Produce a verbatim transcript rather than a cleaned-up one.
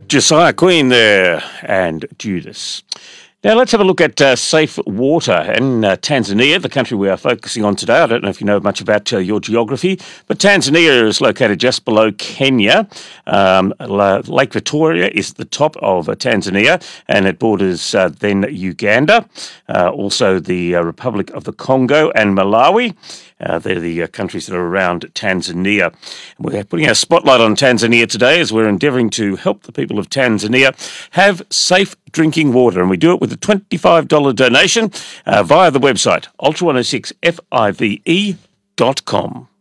Josiah Queen there and Judas. Now let's have a look at uh, safe water in uh, Tanzania, the country we are focusing on today. I don't know if you know much about uh, your geography, but Tanzania is located just below Kenya. Um, Lake Victoria is at the top of uh, Tanzania, and it borders uh, then Uganda, uh, also the uh, Republic of the Congo and Malawi. Uh, they're the uh, countries that are around Tanzania. We're putting our spotlight on Tanzania today as we're endeavouring to help the people of Tanzania have safe drinking water, and we do it with a twenty-five dollars donation uh, via the website ultra one oh six five e dot com.